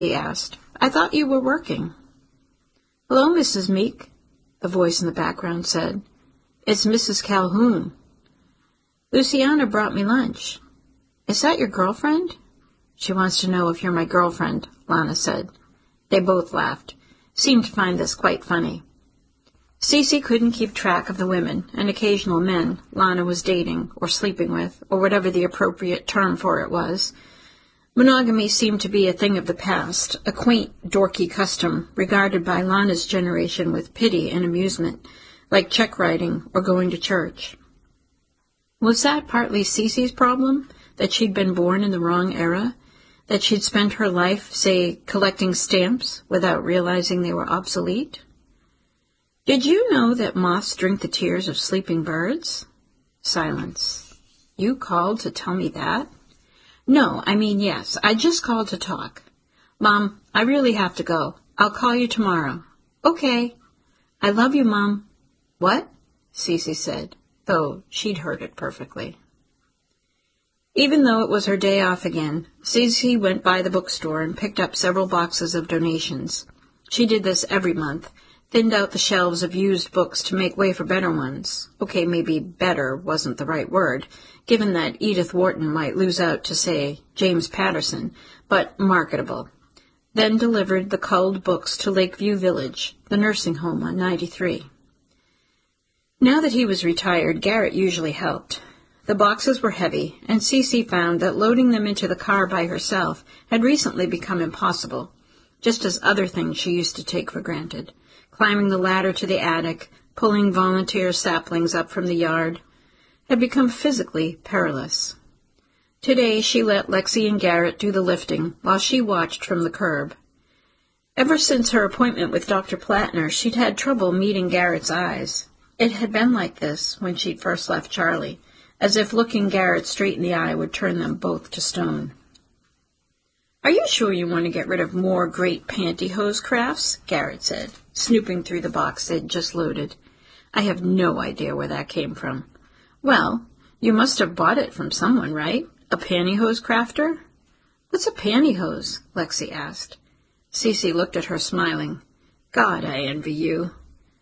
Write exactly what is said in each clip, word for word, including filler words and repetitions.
he asked. I thought you were working. Hello, Missus Meek, the voice in the background said. It's Missus Calhoun. Luciana brought me lunch. Is that your girlfriend? She wants to know if you're my girlfriend, Lana said. They both laughed, seemed to find this quite funny. Cece couldn't keep track of the women and occasional men Lana was dating or sleeping with, or whatever the appropriate term for it was. Monogamy seemed to be a thing of the past, a quaint, dorky custom regarded by Lana's generation with pity and amusement, like check writing or going to church. Was that partly Cece's problem, that she'd been born in the wrong era, that she'd spent her life, say, collecting stamps without realizing they were obsolete? Did you know that moths drink the tears of sleeping birds? Silence. You called to tell me that? No, I mean yes, I just called to talk. Mom, I really have to go. I'll call you tomorrow. Okay. I love you, Mom. What? Cece said, though she'd heard it perfectly. Even though it was her day off again, Cece went by the bookstore and picked up several boxes of donations. She did this every month, thinned out the shelves of used books to make way for better ones. Okay, maybe better wasn't the right word, given that Edith Wharton might lose out to, say, James Patterson, but marketable. Then delivered the culled books to Lakeview Village, the nursing home on ninety-three. Now that he was retired, Garrett usually helped. The boxes were heavy, and Cece found that loading them into the car by herself had recently become impossible, just as other things she used to take for granted. Climbing the ladder to the attic, pulling volunteer saplings up from the yard, had become physically perilous. Today she let Lexi and Garrett do the lifting while she watched from the curb. Ever since her appointment with Doctor Plattner, she'd had trouble meeting Garrett's eyes. It had been like this when she'd first left Charlie, as if looking Garrett straight in the eye would turn them both to stone. Are you sure you want to get rid of more great pantyhose crafts? Garrett said, snooping through the box they'd just loaded. I have no idea where that came from. Well, you must have bought it from someone, right? A pantyhose crafter? What's a pantyhose? Lexi asked. Cece looked at her, smiling. God, I envy you.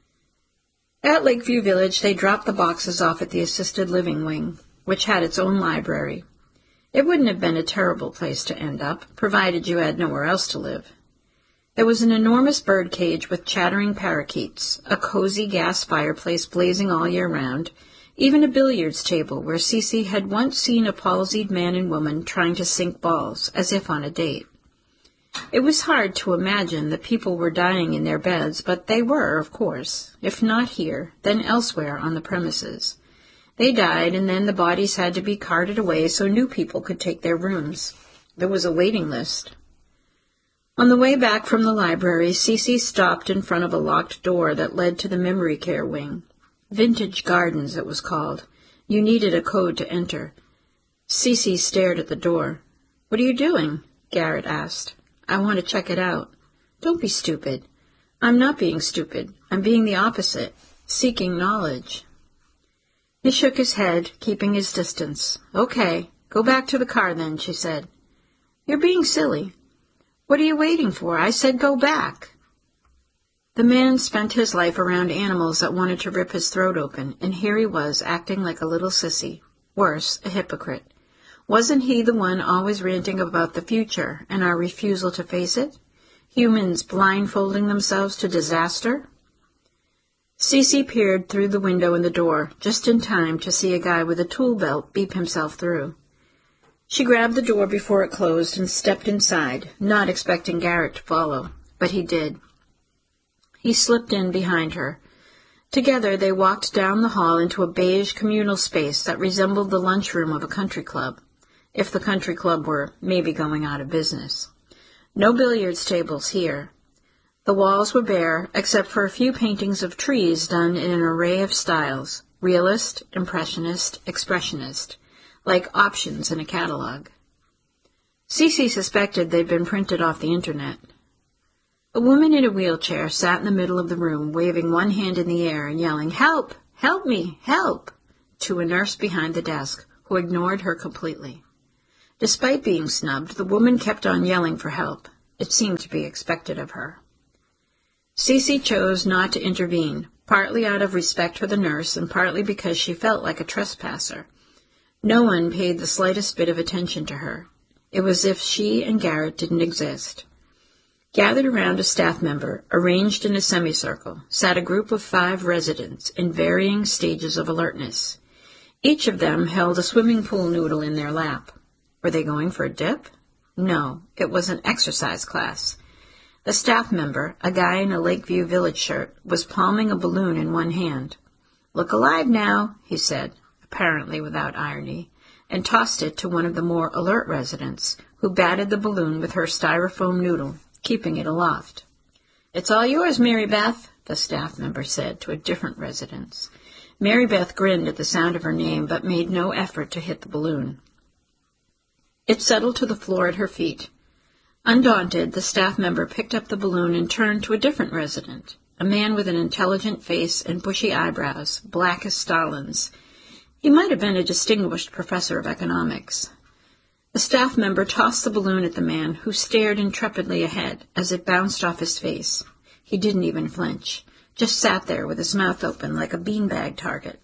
At Lakeview Village, they dropped the boxes off at the assisted living wing, which had its own library. It wouldn't have been a terrible place to end up, provided you had nowhere else to live. There was an enormous bird cage with chattering parakeets, a cozy gas fireplace blazing all year round, even a billiards table where Cece had once seen a palsied man and woman trying to sink balls, as if on a date. It was hard to imagine that people were dying in their beds, but they were, of course. If not here, then elsewhere on the premises. They died, and then the bodies had to be carted away so new people could take their rooms. There was a waiting list. On the way back from the library, Cece stopped in front of a locked door that led to the memory care wing. Vintage Gardens, it was called. You needed a code to enter. Cece stared at the door. What are you doing? Garrett asked. I want to check it out. Don't be stupid. I'm not being stupid. I'm being the opposite, seeking knowledge. He shook his head, keeping his distance. Okay, go back to the car then, she said. You're being silly. What are you waiting for? I said go back. The man spent his life around animals that wanted to rip his throat open, and here he was acting like a little sissy. Worse, a hypocrite. Wasn't he the one always ranting about the future and our refusal to face it? Humans blindfolding themselves to disaster? Cece peered through the window in the door, just in time to see a guy with a tool belt beep himself through. She grabbed the door before it closed and stepped inside, not expecting Garrett to follow, but he did. He slipped in behind her. Together they walked down the hall into a beige communal space that resembled the lunchroom of a country club, if the country club were maybe going out of business. No billiards tables here. The walls were bare, except for a few paintings of trees done in an array of styles, realist, impressionist, expressionist, like options in a catalog. Cece suspected they'd been printed off the internet. A woman in a wheelchair sat in the middle of the room, waving one hand in the air and yelling, "Help! Help me! Help!" to a nurse behind the desk, who ignored her completely. Despite being snubbed, the woman kept on yelling for help. It seemed to be expected of her. Cece chose not to intervene, partly out of respect for the nurse and partly because she felt like a trespasser. No one paid the slightest bit of attention to her. It was as if she and Garrett didn't exist. Gathered around a staff member, arranged in a semicircle, sat a group of five residents in varying stages of alertness. Each of them held a swimming pool noodle in their lap. Were they going for a dip? No, it was an exercise class. The staff member, a guy in a Lakeview Village shirt, was palming a balloon in one hand. "Look alive now," he said, apparently without irony, and tossed it to one of the more alert residents, who batted the balloon with her styrofoam noodle, keeping it aloft. "It's all yours, Mary Beth," the staff member said to a different residence. Mary Beth grinned at the sound of her name, but made no effort to hit the balloon. It settled to the floor at her feet. Undaunted, the staff member picked up the balloon and turned to a different resident, a man with an intelligent face and bushy eyebrows, black as Stalin's. He might have been a distinguished professor of economics. The staff member tossed the balloon at the man, who stared intrepidly ahead as it bounced off his face. He didn't even flinch, just sat there with his mouth open like a beanbag target.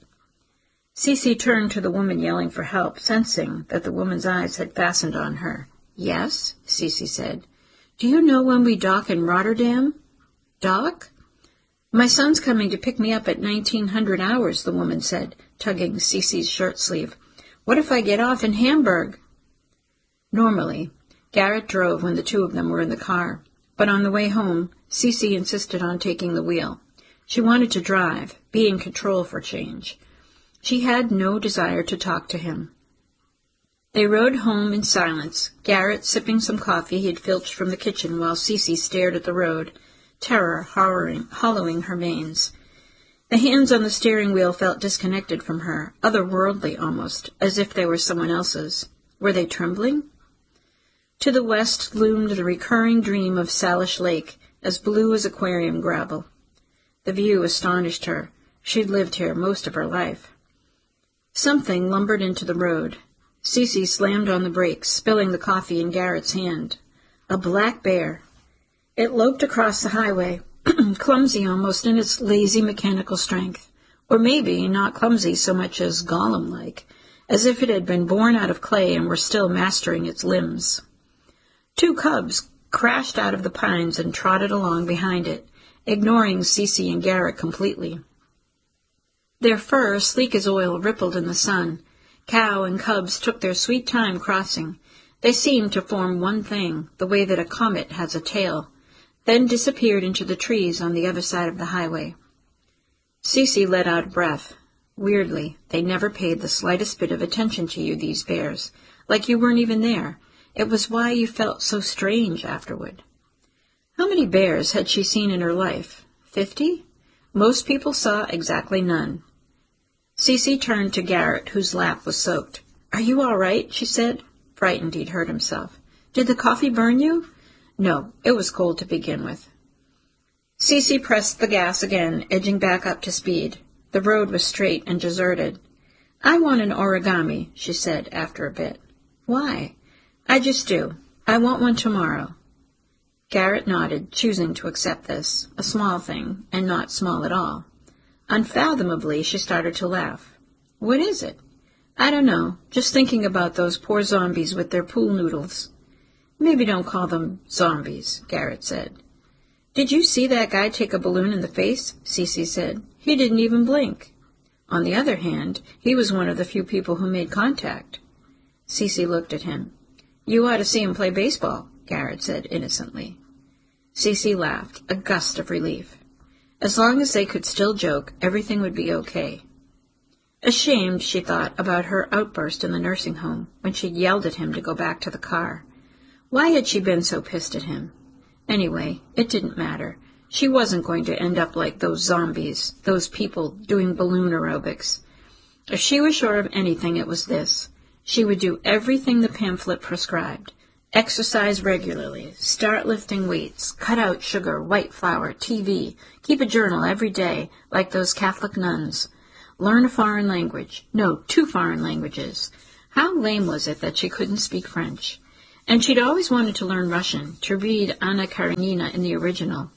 Cece turned to the woman yelling for help, sensing that the woman's eyes had fastened on her. "Yes," Cece said. "Do you know when we dock in Rotterdam?" "Dock?" "My son's coming to pick me up at nineteen hundred hours," the woman said, tugging Cece's shirt sleeve. "What if I get off in Hamburg?" Normally, Garrett drove when the two of them were in the car, but on the way home, Cece insisted on taking the wheel. She wanted to drive, be in control for change. She had no desire to talk to him. They rode home in silence, Garrett sipping some coffee he had filched from the kitchen while Cece stared at the road, terror hollowing, hollowing her veins. The hands on the steering wheel felt disconnected from her, otherworldly almost, as if they were someone else's. Were they trembling? To the west loomed the recurring dream of Salish Lake, as blue as aquarium gravel. The view astonished her. She'd lived here most of her life. Something lumbered into the road. Cece slammed on the brakes, spilling the coffee in Garrett's hand. A black bear. It loped across the highway, clumsy almost in its lazy mechanical strength, or maybe not clumsy so much as Gollum-like, as if it had been born out of clay and were still mastering its limbs. Two cubs crashed out of the pines and trotted along behind it, ignoring Cece and Garrett completely. Their fur, sleek as oil, rippled in the sun. Cow and cubs took their sweet time crossing. They seemed to form one thing, the way that a comet has a tail, then disappeared into the trees on the other side of the highway. Cece let out a breath. Weirdly, they never paid the slightest bit of attention to you, these bears, like you weren't even there. It was why you felt so strange afterward. How many bears had she seen in her life? Fifty? Most people saw exactly none. Cece turned to Garrett, whose lap was soaked. "Are you all right?" she said, frightened he'd hurt himself. "Did the coffee burn you?" "No, it was cold to begin with." Cece pressed the gas again, edging back up to speed. The road was straight and deserted. "I want an origami," she said after a bit. "Why?" "I just do. I want one tomorrow." Garrett nodded, choosing to accept this, a small thing, and not small at all. Unfathomably, she started to laugh. "What is it?" "I don't know. Just thinking about those poor zombies with their pool noodles." "Maybe don't call them zombies," Garrett said. "Did you see that guy take a balloon in the face?" Cece said. "He didn't even blink. On the other hand, he was one of the few people who made contact." Cece looked at him. "You ought to see him play baseball," Garrett said innocently. Cece laughed, a gust of relief. As long as they could still joke, everything would be okay. Ashamed, she thought, about her outburst in the nursing home, when she'd yelled at him to go back to the car. Why had she been so pissed at him? Anyway, it didn't matter. She wasn't going to end up like those zombies, those people doing balloon aerobics. If she was sure of anything, it was this. She would do everything the pamphlet prescribed. Exercise regularly, start lifting weights, cut out sugar, white flour, T V, keep a journal every day, like those Catholic nuns. Learn a foreign language. No, two foreign languages. How lame was it that she couldn't speak French? And she'd always wanted to learn Russian, to read Anna Karenina in the original.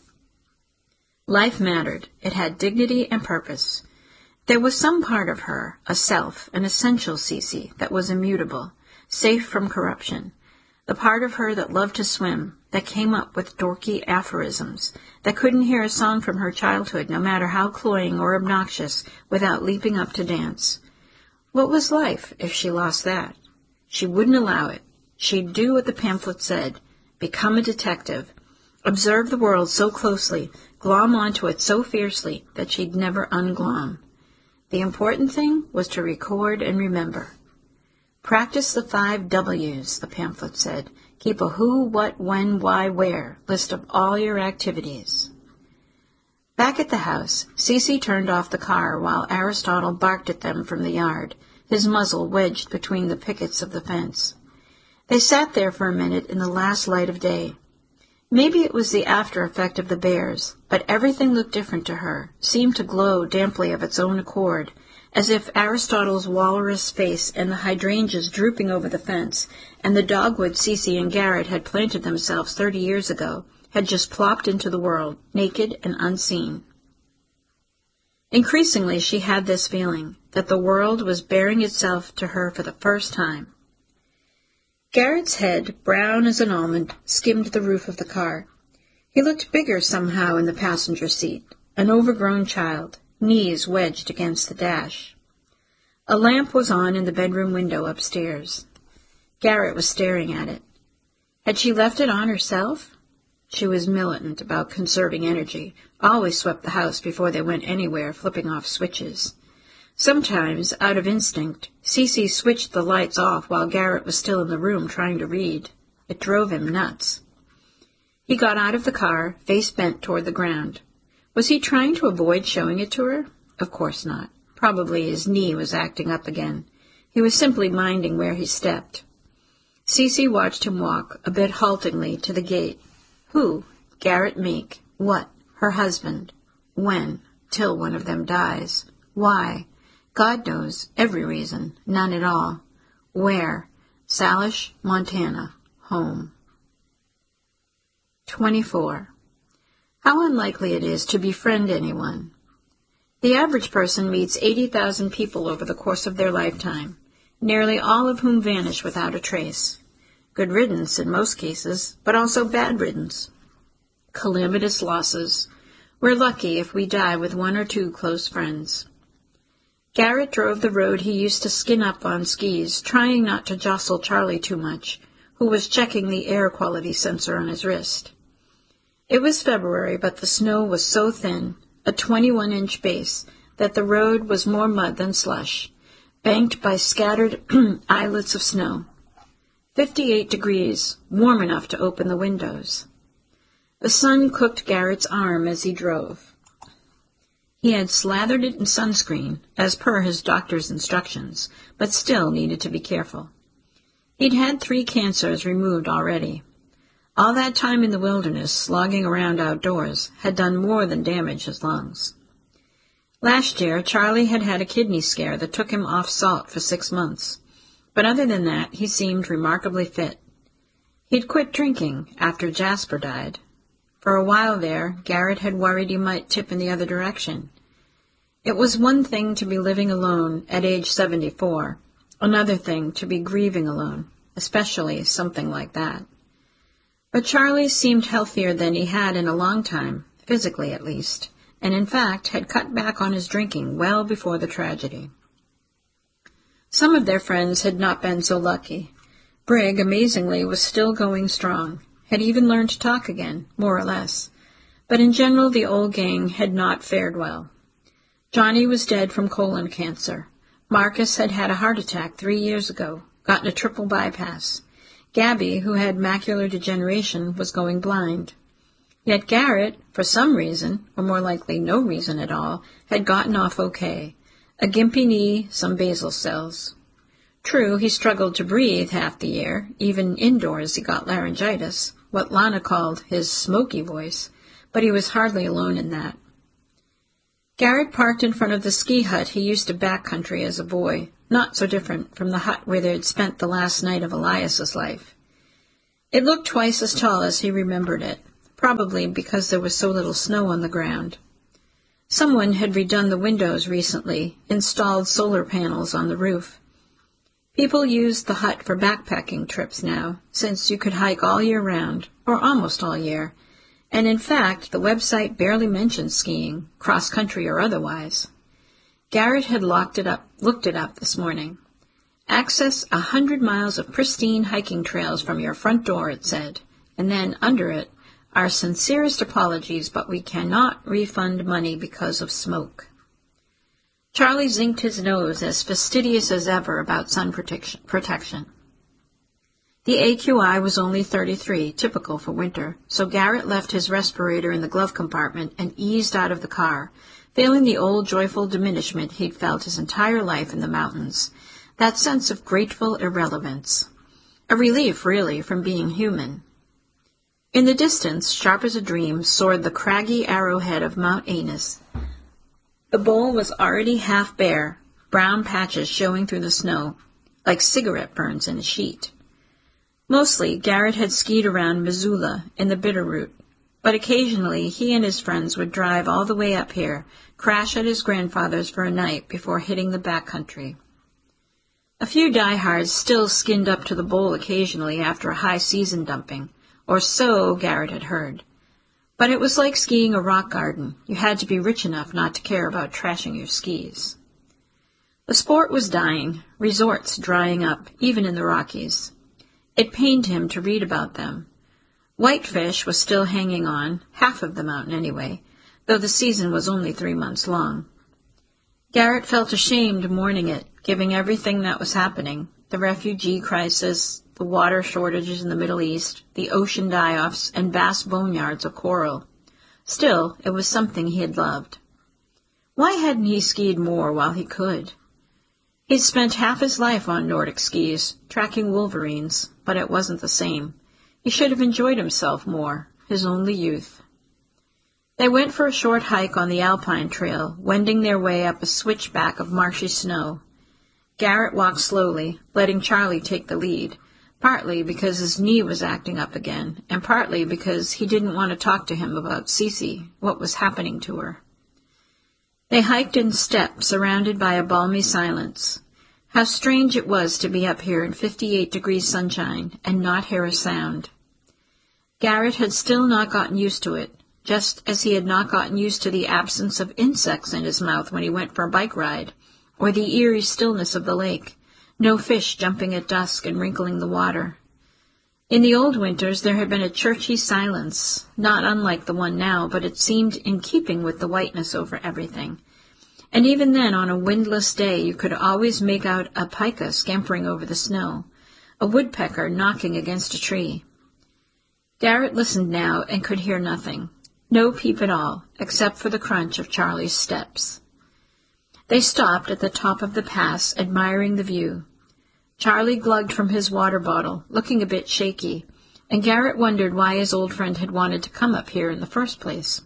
Life mattered. It had dignity and purpose. There was some part of her, a self, an essential Cece, that was immutable, safe from corruption. The part of her that loved to swim, that came up with dorky aphorisms, that couldn't hear a song from her childhood, no matter how cloying or obnoxious, without leaping up to dance. What was life if she lost that? She wouldn't allow it. She'd do what the pamphlet said, become a detective, observe the world so closely, glom onto it so fiercely that she'd never unglom. The important thing was to record and remember. Practice the five W's, the pamphlet said. Keep a who, what, when, why, where list of all your activities. Back at the house, Cece turned off the car while Aristotle barked at them from the yard, his muzzle wedged between the pickets of the fence. They sat there for a minute in the last light of day. Maybe it was the after effect of the bears, but everything looked different to her, seemed to glow damply of its own accord, as if Aristotle's walrus face and the hydrangeas drooping over the fence, and the dogwood Cece and Garrett had planted themselves thirty years ago, had just plopped into the world, naked and unseen. Increasingly she had this feeling, that the world was baring itself to her for the first time. Garrett's head, brown as an almond, skimmed the roof of the car. He looked bigger somehow in the passenger seat, an overgrown child, knees wedged against the dash. A lamp was on in the bedroom window upstairs. Garrett was staring at it. Had she left it on herself? She was militant about conserving energy, always swept the house before they went anywhere, flipping off switches. Sometimes, out of instinct, Cece switched the lights off while Garrett was still in the room trying to read. It drove him nuts. He got out of the car, face bent toward the ground. Was he trying to avoid showing it to her? Of course not. Probably his knee was acting up again. He was simply minding where he stepped. Cece watched him walk, a bit haltingly, to the gate. Who? Garrett Meek. What? Her husband. When? Till one of them dies. Why? God knows. Every reason. None at all. Where? Salish, Montana. Home. twenty-four. How unlikely it is to befriend anyone. The average person meets eighty thousand people over the course of their lifetime, nearly all of whom vanish without a trace. Good riddance in most cases, but also bad riddance. Calamitous losses. We're lucky if we die with one or two close friends. Garrett drove the road he used to skin up on skis, trying not to jostle Charlie too much, who was checking the air quality sensor on his wrist. It was February, but the snow was so thin, a twenty-one inch base, that the road was more mud than slush, banked by scattered islets of snow. Fifty-eight degrees, warm enough to open the windows. The sun cooked Garrett's arm as he drove. He had slathered it in sunscreen, as per his doctor's instructions, but still needed to be careful. He'd had three cancers removed already. All that time in the wilderness, slogging around outdoors, had done more than damage his lungs. Last year, Charlie had had a kidney scare that took him off salt for six months, but other than that, he seemed remarkably fit. He'd quit drinking after Jasper died. For a while there, Garrett had worried he might tip in the other direction. It was one thing to be living alone at age seventy-four, another thing to be grieving alone, especially something like that. But Charlie seemed healthier than he had in a long time, physically at least, and in fact had cut back on his drinking well before the tragedy. Some of their friends had not been so lucky. Brigg, amazingly, was still going strong, had even learned to talk again, more or less. But in general, the old gang had not fared well. Johnny was dead from colon cancer. Marcus had had a heart attack three years ago, gotten a triple bypass. Gabby, who had macular degeneration, was going blind. Yet Garrett, for some reason, or more likely no reason at all, had gotten off okay. A gimpy knee, some basal cells. True, he struggled to breathe half the year. Even indoors he got laryngitis, what Lana called his smoky voice, but he was hardly alone in that. Garrett parked in front of the ski hut he used to backcountry as a boy, not so different from the hut where they had spent the last night of Elias's life. It looked twice as tall as he remembered it, probably because there was so little snow on the ground. Someone had redone the windows recently, installed solar panels on the roof. People used the hut for backpacking trips now, since you could hike all year round, or almost all year, and in fact the website barely mentioned skiing, cross-country or otherwise. Garrett had locked it up, looked it up this morning. Access a hundred miles of pristine hiking trails from your front door, it said, and then under it, our sincerest apologies, but we cannot refund money because of smoke. Charlie zinked his nose, as fastidious as ever about sun protection. protection. The A Q I was only thirty-three, typical for winter, so Garrett left his respirator in the glove compartment and eased out of the car, feeling the old joyful diminishment he'd felt his entire life in the mountains, that sense of grateful irrelevance. A relief, really, from being human. In the distance, sharp as a dream, soared the craggy arrowhead of Mount Anis. The bowl was already half bare, brown patches showing through the snow, like cigarette burns in a sheet. Mostly, Garrett had skied around Missoula in the Bitterroot, but occasionally he and his friends would drive all the way up here, crash at his grandfather's for a night before hitting the backcountry. A few diehards still skinned up to the bowl occasionally after a high season dumping, or so Garrett had heard. But it was like skiing a rock garden. You had to be rich enough not to care about trashing your skis. The sport was dying, resorts drying up, even in the Rockies. It pained him to read about them. Whitefish was still hanging on, half of the mountain anyway, though the season was only three months long. Garrett felt ashamed mourning it, giving everything that was happening, the refugee crisis, the water shortages in the Middle East, the ocean die-offs, and vast boneyards of coral. Still, it was something he had loved. Why hadn't he skied more while he could? He'd spent half his life on Nordic skis, tracking wolverines, but it wasn't the same. He should have enjoyed himself more, his only youth. They went for a short hike on the Alpine Trail, wending their way up a switchback of marshy snow. Garrett walked slowly, letting Charlie take the lead, partly because his knee was acting up again, and partly because he didn't want to talk to him about Cece, what was happening to her. They hiked in step, surrounded by a balmy silence. How strange it was to be up here in fifty-eight degrees sunshine and not hear a sound. Garrett had still not gotten used to it, just as he had not gotten used to the absence of insects in his mouth when he went for a bike ride, or the eerie stillness of the lake, no fish jumping at dusk and wrinkling the water. In the old winters there had been a churchy silence, not unlike the one now, but it seemed in keeping with the whiteness over everything. And even then, on a windless day, you could always make out a pika scampering over the snow, a woodpecker knocking against a tree. Garrett listened now and could hear nothing, no peep at all, except for the crunch of Charlie's steps. They stopped at the top of the pass, admiring the view. Charlie glugged from his water bottle, looking a bit shaky, and Garrett wondered why his old friend had wanted to come up here in the first place.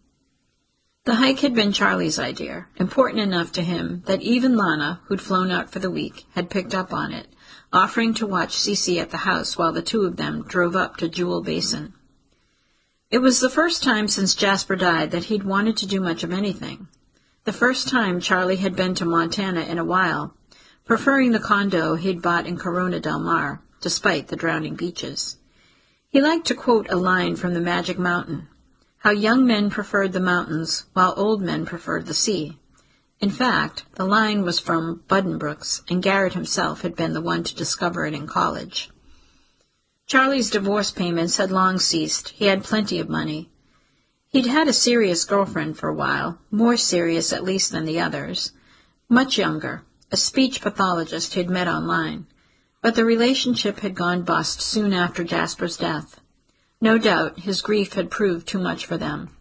The hike had been Charlie's idea, important enough to him that even Lana, who'd flown out for the week, had picked up on it, offering to watch Cece at the house while the two of them drove up to Jewel Basin. It was the first time since Jasper died that he'd wanted to do much of anything. The first time Charlie had been to Montana in a while, preferring the condo he'd bought in Corona del Mar, despite the drowning beaches. He liked to quote a line from the Magic Mountain, how young men preferred the mountains while old men preferred the sea. In fact, the line was from Buddenbrooks, and Garrett himself had been the one to discover it in college. Charlie's divorce payments had long ceased. He had plenty of money. He'd had a serious girlfriend for a while, more serious at least than the others, much younger, a speech pathologist he'd met online, but the relationship had gone bust soon after Jasper's death. No doubt his grief had proved too much for them.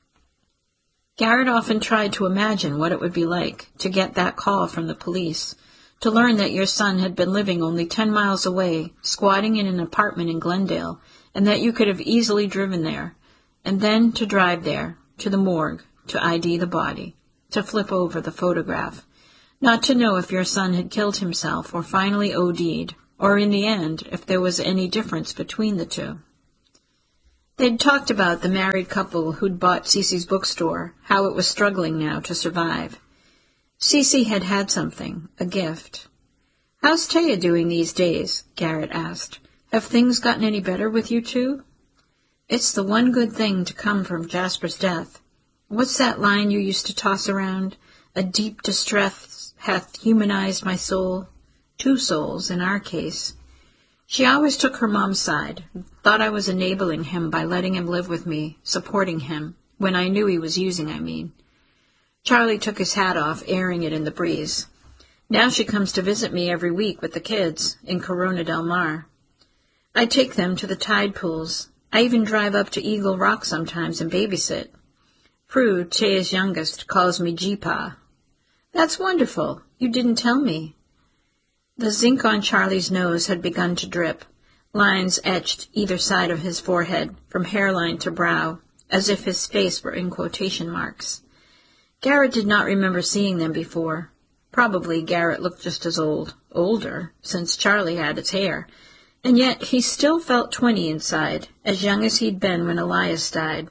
Garrett often tried to imagine what it would be like to get that call from the police, to learn that your son had been living only ten miles away, squatting in an apartment in Glendale, and that you could have easily driven there, and then to drive there, to the morgue, to I D the body, to flip over the photograph, not to know if your son had killed himself or finally O D'd, or in the end, if there was any difference between the two. They'd talked about the married couple who'd bought Cece's bookstore, how it was struggling now to survive. Cece had had something, a gift. "How's Taya doing these days?" Garrett asked. "Have things gotten any better with you two?" "It's the one good thing to come from Jasper's death. What's that line you used to toss around? A deep distress hath humanized my soul. Two souls, in our case." She always took her mom's side, thought I was enabling him by letting him live with me, supporting him, when I knew he was using, I mean. Charlie took his hat off, airing it in the breeze. "Now she comes to visit me every week with the kids, in Corona del Mar. I take them to the tide pools. I even drive up to Eagle Rock sometimes and babysit. Prue, Taya's youngest, calls me G-Pa." "That's wonderful. You didn't tell me." The zinc on Charlie's nose had begun to drip, lines etched either side of his forehead, from hairline to brow, as if his face were in quotation marks. Garrett did not remember seeing them before. Probably Garrett looked just as old, older, since Charlie had its hair, and yet he still felt twenty inside, as young as he'd been when Elias died.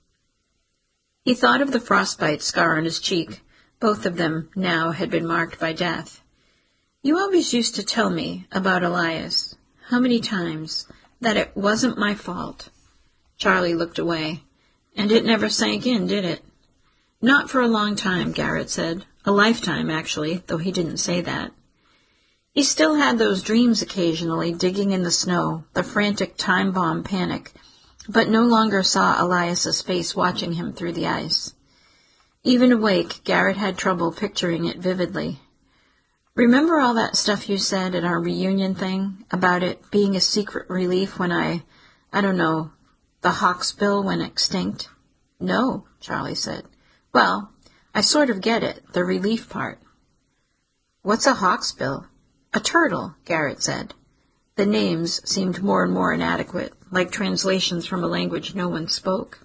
He thought of the frostbite scar on his cheek. Both of them now had been marked by death. "You always used to tell me about Elias, how many times, that it wasn't my fault." Charlie looked away. "And it never sank in, did it?" "Not for a long time," Garrett said. "A lifetime, actually, though he didn't say that." He still had those dreams occasionally, digging in the snow, the frantic time bomb panic, but no longer saw Elias's face watching him through the ice. Even awake, Garrett had trouble picturing it vividly. "Remember all that stuff you said at our reunion thing, about it being a secret relief when I, I don't know, the hawksbill went extinct?" "No," Charlie said. "Well, I sort of get it, the relief part." "What's a hawksbill?" "A turtle," Garrett said. The names seemed more and more inadequate, like translations from a language no one spoke.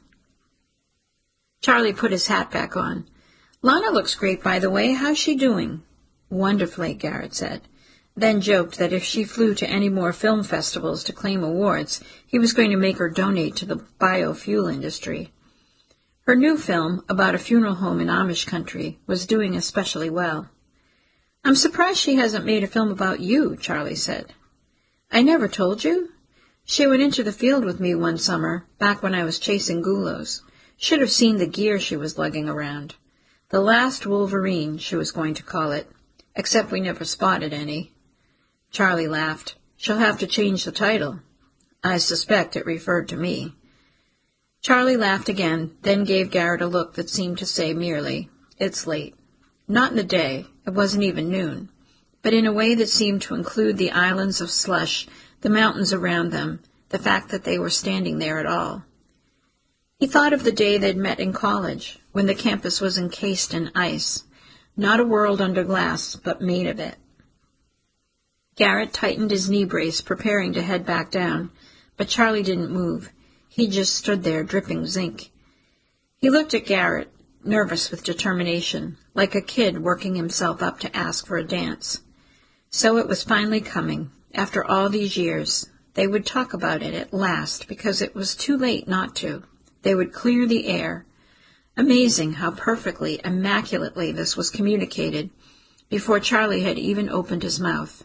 Charlie put his hat back on. "Lana looks great, by the way. How's she doing?" "Wonderfully," Garrett said, then joked that if she flew to any more film festivals to claim awards, he was going to make her donate to the biofuel industry. Her new film, about a funeral home in Amish country, was doing especially well. "I'm surprised she hasn't made a film about you," Charlie said. "I never told you? She went into the field with me one summer, back when I was chasing gulos. Should have seen the gear she was lugging around. The Last Wolverine, she was going to call it, except we never spotted any." Charlie laughed. "She'll have to change the title." I suspect it referred to me. Charlie laughed again, then gave Garrett a look that seemed to say merely, "It's late." Not in the day, it wasn't even noon, but in a way that seemed to include the islands of slush, the mountains around them, the fact that they were standing there at all. He thought of the day they'd met in college, when the campus was encased in ice, not a world under glass, but made of it. Garrett tightened his knee brace, preparing to head back down, but Charlie didn't move. He just stood there, dripping zinc. He looked at Garrett, nervous with determination, like a kid working himself up to ask for a dance. So it was finally coming, after all these years. They would talk about it at last, because it was too late not to. They would clear the air. Amazing how perfectly, immaculately this was communicated, before Charlie had even opened his mouth.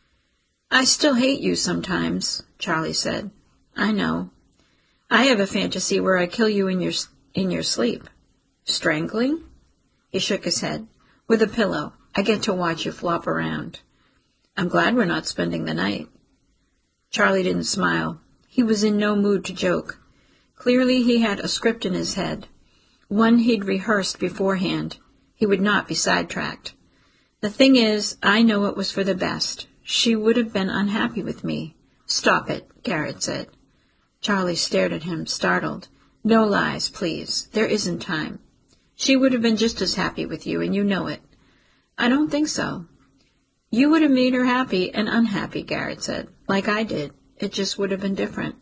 "I still hate you sometimes," Charlie said. "I know. I have a fantasy where I kill you in your in your sleep." "Strangling?" He shook his head. "With a pillow. I get to watch you flop around." "I'm glad we're not spending the night." Charlie didn't smile. He was in no mood to joke. Clearly he had a script in his head, one he'd rehearsed beforehand. He would not be sidetracked. "The thing is, I know it was for the best. She would have been unhappy with me." "Stop it," Garrett said. Charlie stared at him, startled. "No lies, please. There isn't time. She would have been just as happy with you, and you know it." "I don't think so." "You would have made her happy and unhappy," Garrett said, "like I did. It just would have been different."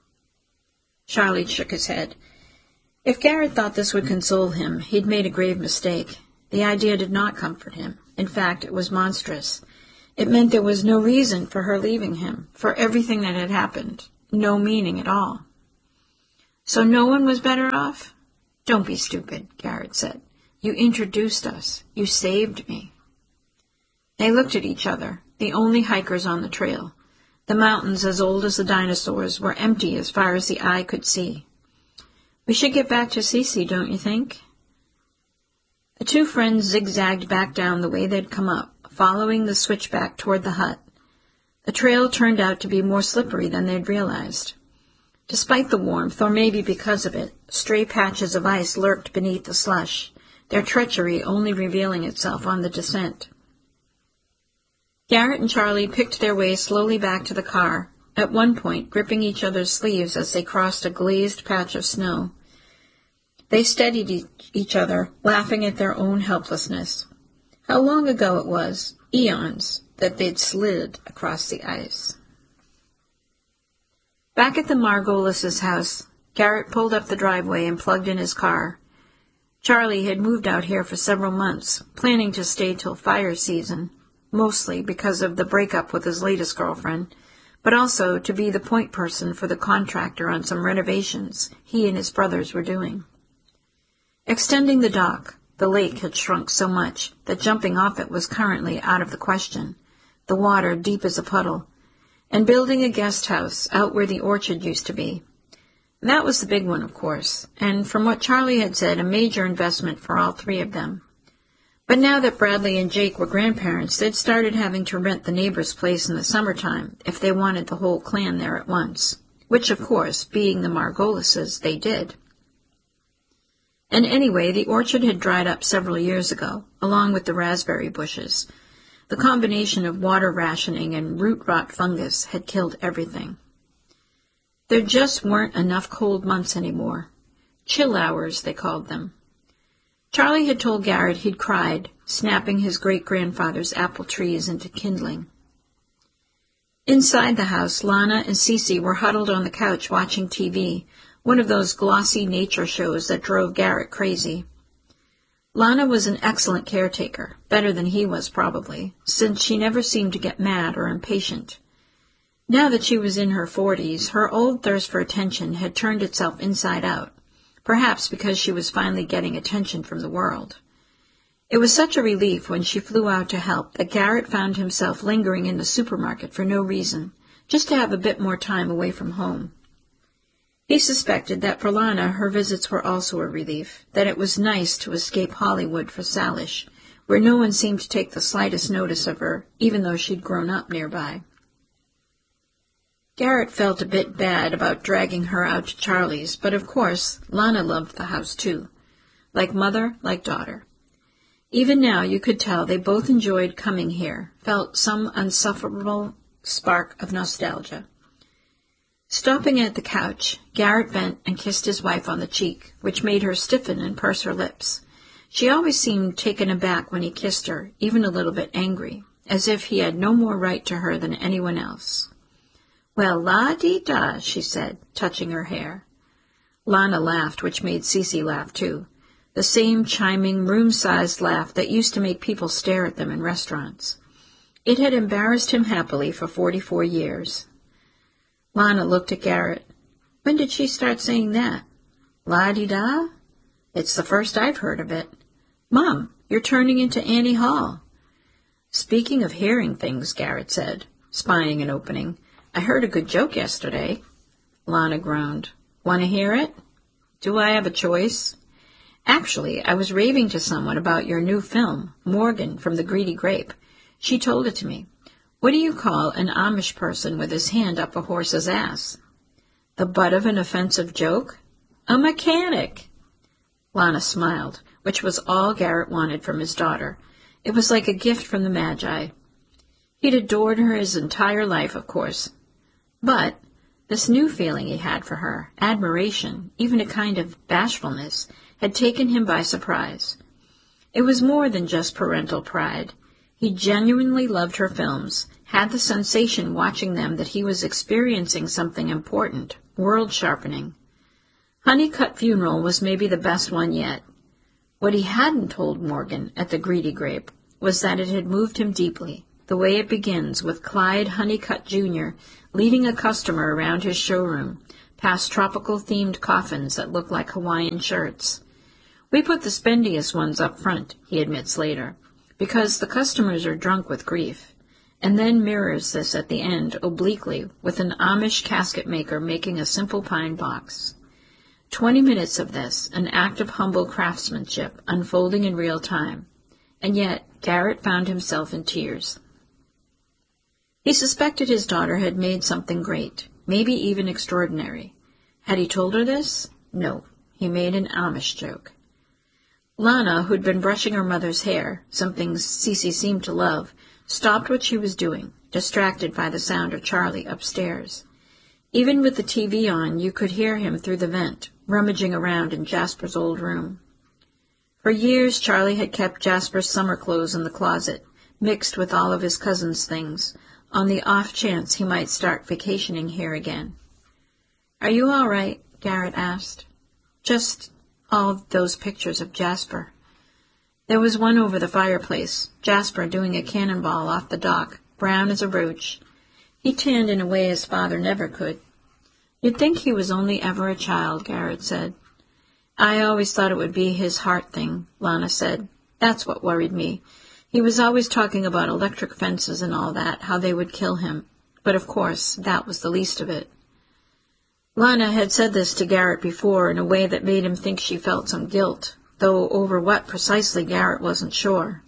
Charlie shook his head. If Garrett thought this would console him, he'd made a grave mistake. The idea did not comfort him. In fact, it was monstrous. It meant there was no reason for her leaving him, for everything that had happened. No meaning at all. So no one was better off? Don't be stupid, Garrett said. You introduced us. You saved me. They looked at each other, the only hikers on the trail. The mountains, as old as the dinosaurs, were empty as far as the eye could see. We should get back to Cece, don't you think? The two friends zigzagged back down the way they'd come up, following the switchback toward the hut. The trail turned out to be more slippery than they'd realized. Despite the warmth, or maybe because of it, stray patches of ice lurked beneath the slush, their treachery only revealing itself on the descent. Garrett and Charlie picked their way slowly back to the car, at one point gripping each other's sleeves as they crossed a glazed patch of snow. They steadied each other, laughing at their own helplessness. How long ago it was, eons, that they'd slid across the ice. Back at the Margolises' house, Garrett pulled up the driveway and plugged in his car. Charlie had moved out here for several months, planning to stay till fire season, mostly because of the breakup with his latest girlfriend, but also to be the point person for the contractor on some renovations he and his brothers were doing. Extending the dock, the lake had shrunk so much that jumping off it was currently out of the question, the water deep as a puddle, and building a guest house out where the orchard used to be. That was the big one, of course, and from what Charlie had said, a major investment for all three of them. But now that Bradley and Jake were grandparents, they'd started having to rent the neighbor's place in the summertime if they wanted the whole clan there at once, which, of course, being the Margolises, they did. And anyway, the orchard had dried up several years ago, along with the raspberry bushes. The combination of water rationing and root rot fungus had killed everything. There just weren't enough cold months anymore. Chill hours, they called them. Charlie had told Garrett he'd cried, snapping his great-grandfather's apple trees into kindling. Inside the house, Lana and Cece were huddled on the couch watching T V, one of those glossy nature shows that drove Garrett crazy. Lana was an excellent caretaker, better than he was probably, since she never seemed to get mad or impatient. Now that she was in her forties, her old thirst for attention had turned itself inside out, perhaps because she was finally getting attention from the world. It was such a relief when she flew out to help that Garrett found himself lingering in the supermarket for no reason, just to have a bit more time away from home. He suspected that for Lana her visits were also a relief, that it was nice to escape Hollywood for Salish, where no one seemed to take the slightest notice of her, even though she'd grown up nearby. Garrett felt a bit bad about dragging her out to Charlie's, but of course Lana loved the house too, like mother, like daughter. Even now you could tell they both enjoyed coming here, felt some unsufferable spark of nostalgia. Stopping at the couch, Garrett bent and kissed his wife on the cheek, which made her stiffen and purse her lips. She always seemed taken aback when he kissed her, even a little bit angry, as if he had no more right to her than anyone else. "Well, la-dee-da," she said, touching her hair. Lana laughed, which made Cece laugh too, the same chiming, room-sized laugh that used to make people stare at them in restaurants. It had embarrassed him happily for forty-four years. Lana looked at Garrett. "When did she start saying that?" "La-dee-da? It's the first I've heard of it. Mom, you're turning into Annie Hall." "Speaking of hearing things," Garrett said, spying an opening, "I heard a good joke yesterday." Lana groaned. "Want to hear it?" "Do I have a choice?" "Actually, I was raving to someone about your new film, Morgan from the Greedy Grape. She told it to me. What do you call an Amish person with his hand up a horse's ass?" "The butt of an offensive joke?" "A mechanic." Lana smiled, which was all Garrett wanted from his daughter. It was like a gift from the Magi. He'd adored her his entire life, of course. But this new feeling he had for her, admiration, even a kind of bashfulness, had taken him by surprise. It was more than just parental pride. He genuinely loved her films, had the sensation watching them that he was experiencing something important, world-sharpening. Honeycutt Funeral was maybe the best one yet. What he hadn't told Morgan at the Greedy Grape was that it had moved him deeply, the way it begins with Clyde Honeycutt Junior leading a customer around his showroom, past tropical-themed coffins that look like Hawaiian shirts. We put the spendiest ones up front, he admits later, because the customers are drunk with grief, and then mirrors this at the end obliquely with an Amish casket maker making a simple pine box. Twenty minutes of this, an act of humble craftsmanship, unfolding in real time, and yet Garrett found himself in tears. He suspected his daughter had made something great, maybe even extraordinary. Had he told her this? No, he made an Amish joke. Lana, who'd been brushing her mother's hair, something Cece seemed to love, stopped what she was doing, distracted by the sound of Charlie upstairs. Even with the T V on, you could hear him through the vent, rummaging around in Jasper's old room. For years, Charlie had kept Jasper's summer clothes in the closet, mixed with all of his cousin's things, on the off chance he might start vacationing here again. "Are you all right?" Garrett asked. "Just all those pictures of Jasper." There was one over the fireplace, Jasper doing a cannonball off the dock, brown as a roach. He tanned in a way his father never could. "You'd think he was only ever a child," Garrett said. "I always thought it would be his heart thing," Lana said. "That's what worried me. He was always talking about electric fences and all that, how they would kill him. But, of course, that was the least of it." Lana had said this to Garrett before in a way that made him think she felt some guilt, though over what precisely Garrett wasn't sure.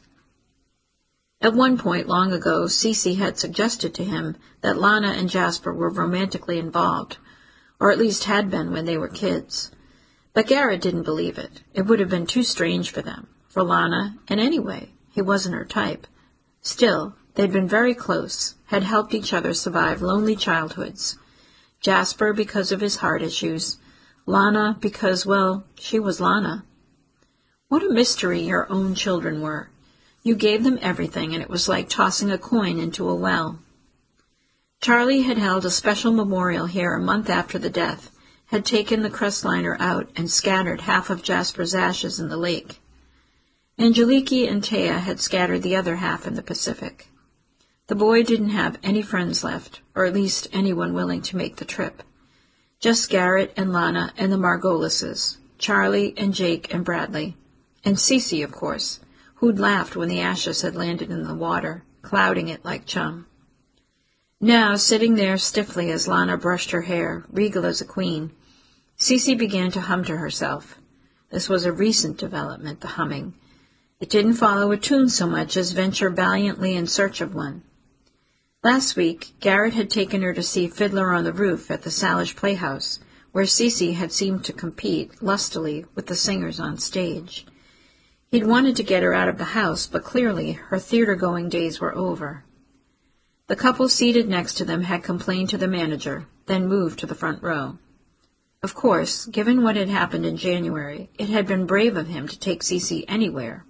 At one point long ago, Cece had suggested to him that Lana and Jasper were romantically involved, or at least had been when they were kids. But Garrett didn't believe it. It would have been too strange for them, for Lana, and anyway, he wasn't her type. Still, they'd been very close, had helped each other survive lonely childhoods. Jasper because of his heart issues, Lana because, well, she was Lana. What a mystery your own children were. You gave them everything, and it was like tossing a coin into a well. Charlie had held a special memorial here a month after the death, had taken the Crestliner out and scattered half of Jasper's ashes in the lake. Angeliki and Taya had scattered the other half in the Pacific. The boy didn't have any friends left, or at least anyone willing to make the trip. Just Garrett and Lana and the Margolises, Charlie and Jake and Bradley, and Cece, of course, who'd laughed when the ashes had landed in the water, clouding it like chum. Now, sitting there stiffly as Lana brushed her hair, regal as a queen, Cece began to hum to herself. This was a recent development, the humming. It didn't follow a tune so much as venture valiantly in search of one. Last week, Garrett had taken her to see Fiddler on the Roof at the Salish Playhouse, where Cece had seemed to compete lustily with the singers on stage. He'd wanted to get her out of the house, but clearly her theater-going days were over. The couple seated next to them had complained to the manager, then moved to the front row. Of course, given what had happened in January, it had been brave of him to take Cece anywhere.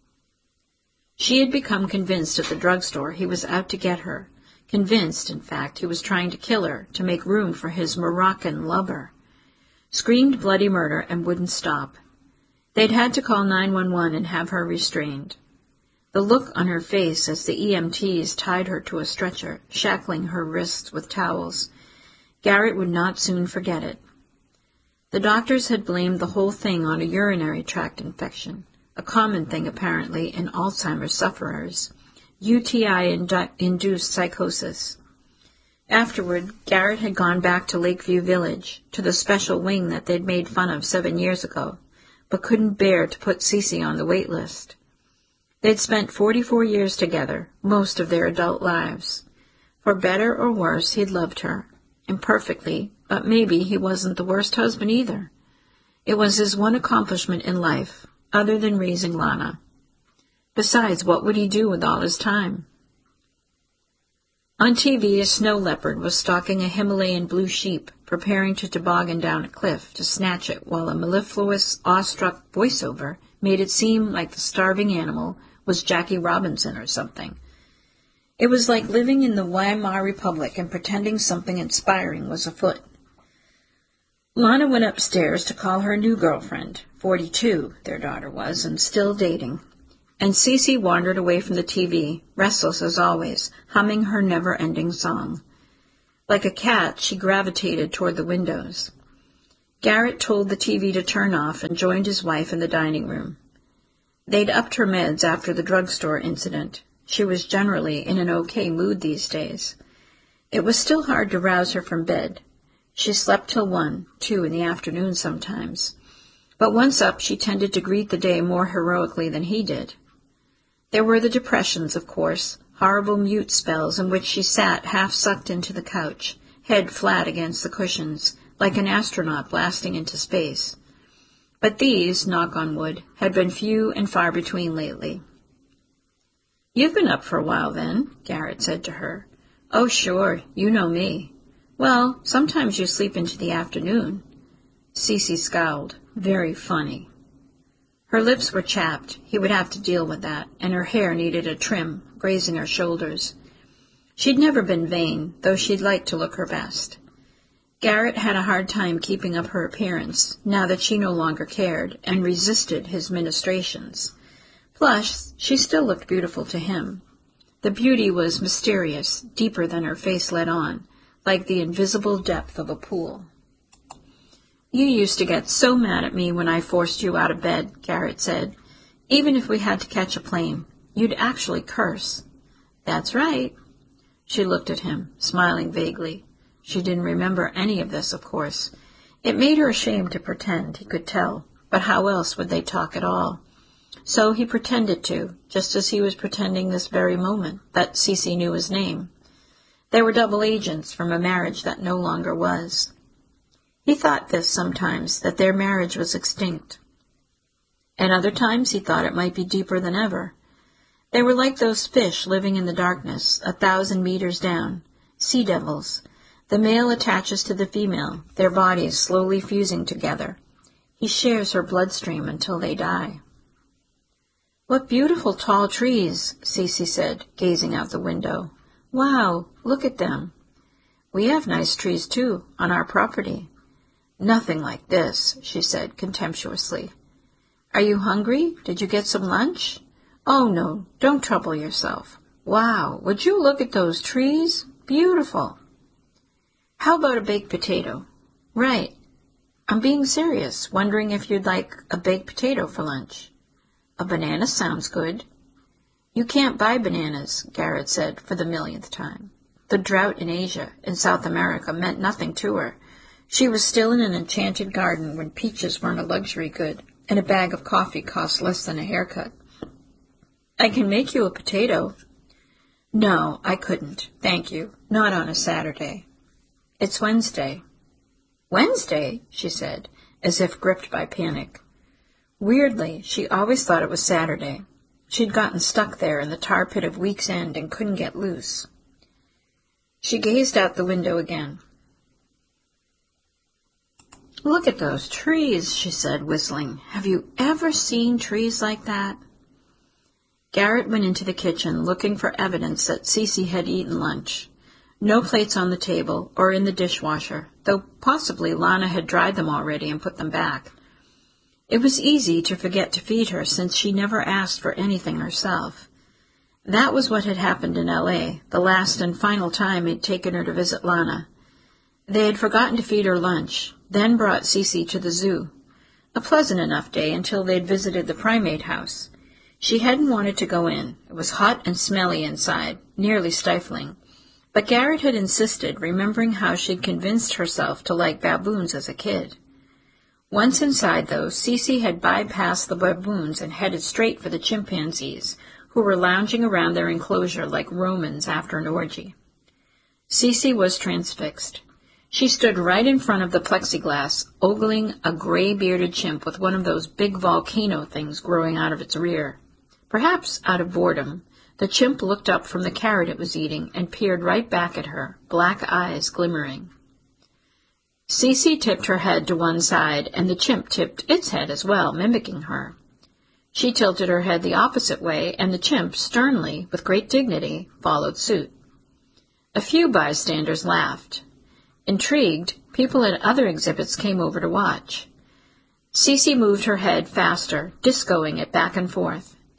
She had become convinced at the drugstore he was out to get her, convinced, in fact, he was trying to kill her to make room for his Moroccan lover. Screamed bloody murder and wouldn't stop. They'd had to call nine one one and have her restrained. The look on her face as the E M Ts tied her to a stretcher, shackling her wrists with towels. Garrett would not soon forget it. The doctors had blamed the whole thing on a urinary tract infection, a common thing apparently in Alzheimer's sufferers, U T I-induced psychosis. Afterward, Garrett had gone back to Lakeview Village, to the special wing that they'd made fun of seven years ago, but couldn't bear to put Cece on the wait list. They'd spent forty-four years together, most of their adult lives. For better or worse, he'd loved her. Imperfectly, but maybe he wasn't the worst husband either. It was his one accomplishment in life, other than raising Lana. Besides, what would he do with all his time? On T V, a snow leopard was stalking a Himalayan blue sheep, preparing to toboggan down a cliff to snatch it, while a mellifluous, awestruck voiceover made it seem like the starving animal was Jackie Robinson or something. It was like living in the Weimar Republic and pretending something inspiring was afoot. Lana went upstairs to call her new girlfriend, forty-two, their daughter was, and still dating. and Cece wandered away from the T V, restless as always, humming her never-ending song. Like a cat, she gravitated toward the windows. Garrett told the T V to turn off and joined his wife in the dining room. They'd upped her meds after the drugstore incident. She was generally in an okay mood these days. It was still hard to rouse her from bed. She slept till one, two in the afternoon sometimes. But once up, she tended to greet the day more heroically than he did. There were the depressions, of course, horrible mute spells in which she sat half-sucked into the couch, head flat against the cushions, like an astronaut blasting into space. But these, knock on wood, had been few and far between lately. "You've been up for a while, then," Garrett said to her. "Oh, sure, you know me." "Well, sometimes you sleep into the afternoon." Cece scowled. Very funny. Her lips were chapped. He would have to deal with that, and her hair needed a trim, grazing her shoulders. She'd never been vain, though she'd liked to look her best. Garrett had a hard time keeping up her appearance, now that she no longer cared, and resisted his ministrations. Plus, she still looked beautiful to him. The beauty was mysterious, deeper than her face let on, like the invisible depth of a pool. "You used to get so mad at me when I forced you out of bed," Garrett said. "Even if we had to catch a plane, you'd actually curse." "That's right." She looked at him, smiling vaguely. She didn't remember any of this, of course. It made her ashamed to pretend, he could tell, but how else would they talk at all? So he pretended to, just as he was pretending this very moment that Cece knew his name. They were double agents from a marriage that no longer was. He thought this sometimes, that their marriage was extinct. At other times he thought it might be deeper than ever. They were like those fish living in the darkness, a thousand meters down, sea devils. The male attaches to the female, their bodies slowly fusing together. He shares her bloodstream until they die. "What beautiful tall trees," Cece said, gazing out the window. "Wow, look at them." "We have nice trees, too, on our property." "Nothing like this," she said contemptuously. "Are you hungry? Did you get some lunch?" "Oh, no, don't trouble yourself." "Wow, would you look at those trees? Beautiful." "How about a baked potato?" "Right. I'm being serious, wondering if you'd like a baked potato for lunch." "A banana sounds good." "You can't buy bananas," Garrett said for the millionth time. The drought in Asia and South America meant nothing to her. She was still in an enchanted garden when peaches weren't a luxury good, and a bag of coffee cost less than a haircut. "I can make you a potato." "No, I couldn't, thank you, not on a Saturday." "It's Wednesday." "Wednesday?" she said, as if gripped by panic. Weirdly, she always thought it was Saturday. She'd gotten stuck there in the tar pit of Week's End and couldn't get loose. She gazed out the window again. "Look at those trees," she said, whistling. "Have you ever seen trees like that?" Garrett went into the kitchen, looking for evidence that Cece had eaten lunch. No plates on the table or in the dishwasher, though possibly Lana had dried them already and put them back. It was easy to forget to feed her since she never asked for anything herself. That was what had happened in L A, the last and final time he'd taken her to visit Lana. They had forgotten to feed her lunch, then brought Cece to the zoo. A pleasant enough day until they'd visited the primate house. She hadn't wanted to go in. It was hot and smelly inside, nearly stifling. But Garrett had insisted, remembering how she'd convinced herself to like baboons as a kid. Once inside, though, Cece had bypassed the baboons and headed straight for the chimpanzees, who were lounging around their enclosure like Romans after an orgy. Cece was transfixed. She stood right in front of the plexiglass, ogling a gray-bearded chimp with one of those big volcano things growing out of its rear. Perhaps out of boredom, the chimp looked up from the carrot it was eating and peered right back at her, black eyes glimmering. Cece tipped her head to one side, and the chimp tipped its head as well, mimicking her. She tilted her head the opposite way, and the chimp, sternly, with great dignity, followed suit. A few bystanders laughed. Intrigued, people at other exhibits came over to watch. Cece moved her head faster, discoing it back and forth,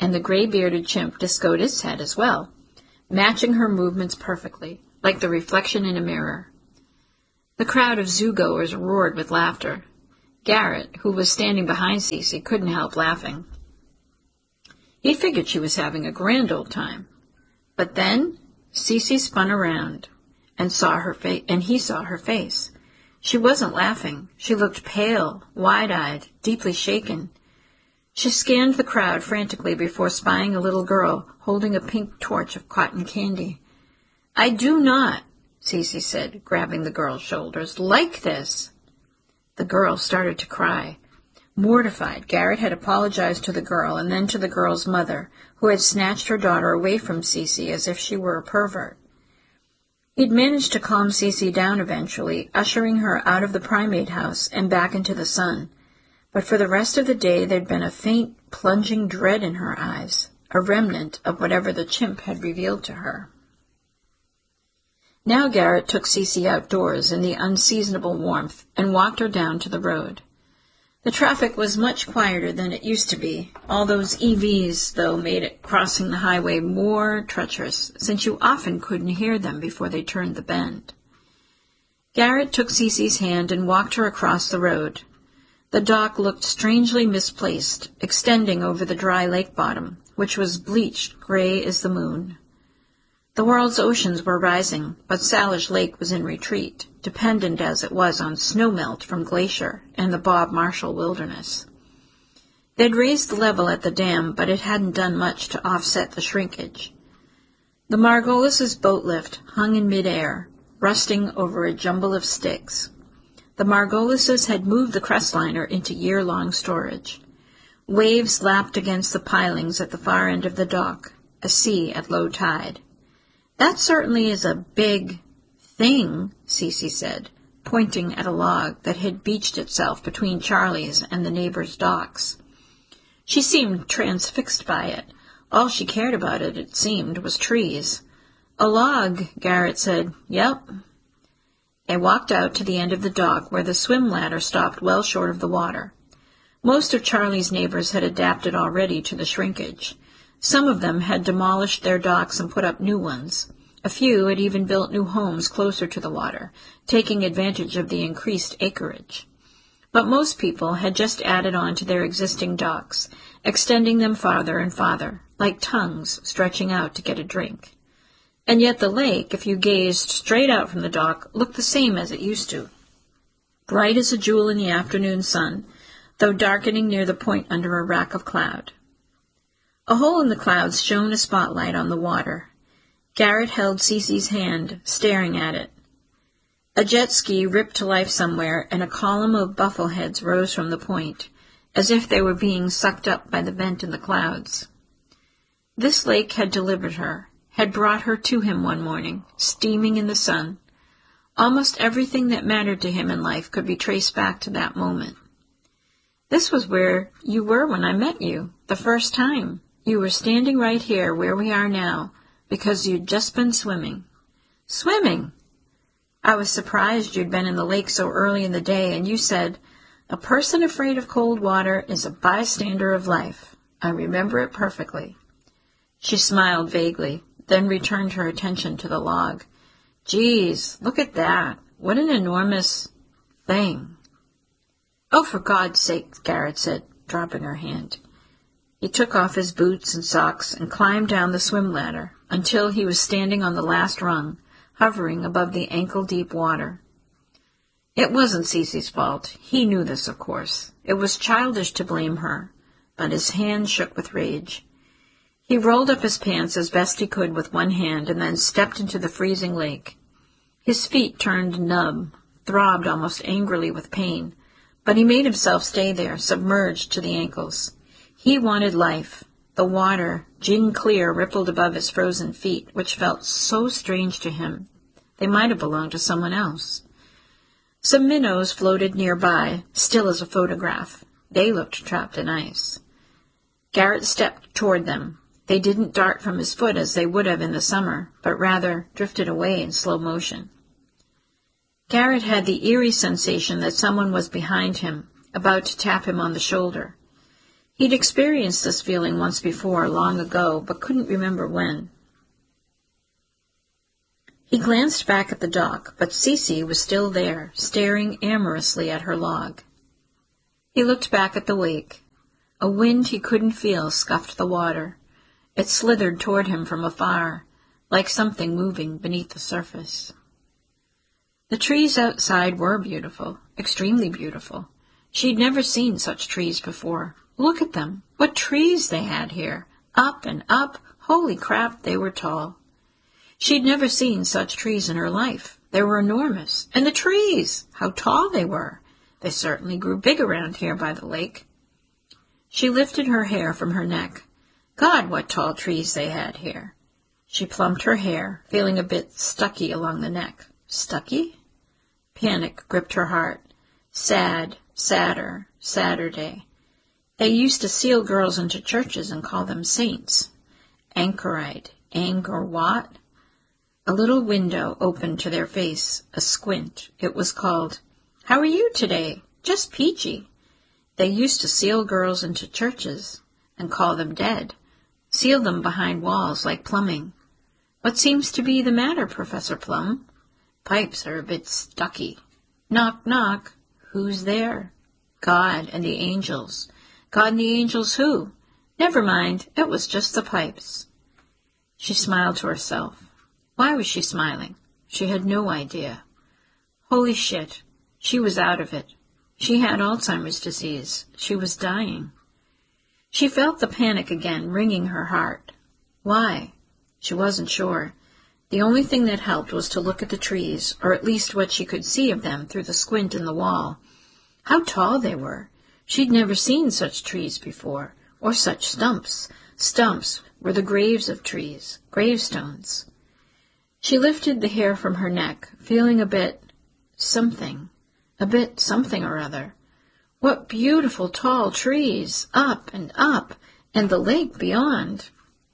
and the gray-bearded chimp discoed its head as well, matching her movements perfectly, like the reflection in a mirror. The crowd of zoo-goers roared with laughter. Garrett, who was standing behind Cece, couldn't help laughing. He figured she was having a grand old time. But then Cece spun around and saw her face, and he saw her face. She wasn't laughing. She looked pale, wide-eyed, deeply shaken. She scanned the crowd frantically before spying a little girl holding a pink torch of cotton candy. "I do not," Cece said, grabbing the girl's shoulders, "like this." The girl started to cry. Mortified, Garrett had apologized to the girl and then to the girl's mother, who had snatched her daughter away from Cece as if she were a pervert. He'd managed to calm Cece down eventually, ushering her out of the primate house and back into the sun. But for the rest of the day there'd been a faint, plunging dread in her eyes, a remnant of whatever the chimp had revealed to her. Now Garrett took Cece outdoors in the unseasonable warmth and walked her down to the road. The traffic was much quieter than it used to be. All those E Vs, though, made it crossing the highway more treacherous, since you often couldn't hear them before they turned the bend. Garrett took Cece's hand and walked her across the road. The dock looked strangely misplaced, extending over the dry lake bottom, which was bleached gray as the moon. The world's oceans were rising, but Salish Lake was in retreat, dependent as it was on snowmelt from glacier and the Bob Marshall wilderness. They'd raised the level at the dam, but it hadn't done much to offset the shrinkage. The Margolis's boat lift hung in midair, rusting over a jumble of sticks. The Margolises had moved the Crestliner into year-long storage. Waves lapped against the pilings at the far end of the dock, a sea at low tide. "That certainly is a big thing," Cece said, pointing at a log that had beached itself between Charlie's and the neighbor's docks. She seemed transfixed by it. All she cared about it, it seemed, was trees. "A log," Garrett said. "Yep." They walked out to the end of the dock where the swim ladder stopped well short of the water. Most of Charlie's neighbors had adapted already to the shrinkage. Some of them had demolished their docks and put up new ones. A few had even built new homes closer to the water, taking advantage of the increased acreage. But most people had just added on to their existing docks, extending them farther and farther, like tongues stretching out to get a drink. And yet the lake, if you gazed straight out from the dock, looked the same as it used to, bright as a jewel in the afternoon sun, though darkening near the point under a rack of cloud. A hole in the clouds shone a spotlight on the water. Garrett held Cece's hand, staring at it. A jet ski ripped to life somewhere, and a column of buffleheads rose from the point, as if they were being sucked up by the vent in the clouds. This lake had delivered her, had brought her to him one morning, steaming in the sun. Almost everything that mattered to him in life could be traced back to that moment. "This was where you were when I met you, the first time. You were standing right here where we are now, because you'd just been swimming." "Swimming?" "I was surprised you'd been in the lake so early in the day, and you said, 'A person afraid of cold water is a bystander of life.' I remember it perfectly." She smiled vaguely, then returned her attention to the log. "Geez, look at that. What an enormous thing." "Oh, for God's sake," Garrett said, dropping her hand. He took off his boots and socks and climbed down the swim ladder until he was standing on the last rung, hovering above the ankle-deep water. It wasn't Cece's fault. He knew this, of course. It was childish to blame her, but his hand shook with rage. He rolled up his pants as best he could with one hand and then stepped into the freezing lake. His feet turned numb, throbbed almost angrily with pain, but he made himself stay there, submerged to the ankles. He wanted life. The water, gin clear, rippled above his frozen feet, which felt so strange to him. They might have belonged to someone else. Some minnows floated nearby, still as a photograph. They looked trapped in ice. Garrett stepped toward them. They didn't dart from his foot as they would have in the summer, but rather drifted away in slow motion. Garrett had the eerie sensation that someone was behind him, about to tap him on the shoulder. He'd experienced this feeling once before, long ago, but couldn't remember when. He glanced back at the dock, but Cece was still there, staring amorously at her log. He looked back at the wake. A wind he couldn't feel scuffed the water. It slithered toward him from afar, like something moving beneath the surface. The trees outside were beautiful, extremely beautiful. She'd never seen such trees before. Look at them. What trees they had here. Up and up. Holy crap, they were tall. She'd never seen such trees in her life. They were enormous. And the trees! How tall they were. They certainly grew big around here by the lake. She lifted her hair from her neck. God, what tall trees they had here. She plumped her hair, feeling a bit stucky along the neck. Stucky? Panic gripped her heart. Sad, sadder, Saturday. They used to seal girls into churches and call them saints. Anchorite, Angkor what? A little window opened to their face, a squint. It was called, How are you today? Just peachy. They used to seal girls into churches and call them dead, seal them behind walls like plumbing. What seems to be the matter, Professor Plum? Pipes are a bit stucky. Knock, knock. Who's there? God and the angels. God and the angels who? Never mind, it was just the pipes. She smiled to herself. Why was she smiling? She had no idea. Holy shit, she was out of it. She had Alzheimer's disease. She was dying. She felt the panic again, wringing her heart. Why? She wasn't sure. The only thing that helped was to look at the trees, or at least what she could see of them through the squint in the wall. How tall they were! She'd never seen such trees before, or such stumps. Stumps were the graves of trees, gravestones. She lifted the hair from her neck, feeling a bit something, a bit something or other. What beautiful tall trees, up and up, and the lake beyond.